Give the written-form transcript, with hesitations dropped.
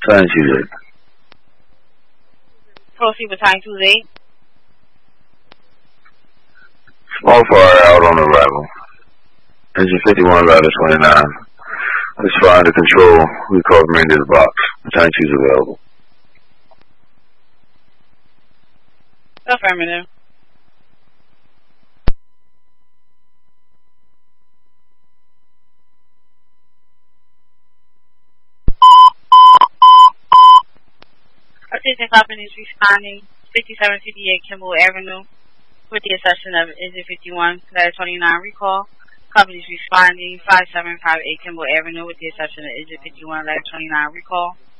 Time Tuesday. Proceed with time Tuesday. Small fire out on arrival. Engine 51, ladder 29. Let's find the control. We call Reindeer's box. Time Tuesday available. Affirmative. Attention companies responding 5758 Kimball Avenue with the exception of engine 51, ladder 29 recall. Companies responding 5758 Kimball Avenue with the exception of engine 51, ladder 29 recall.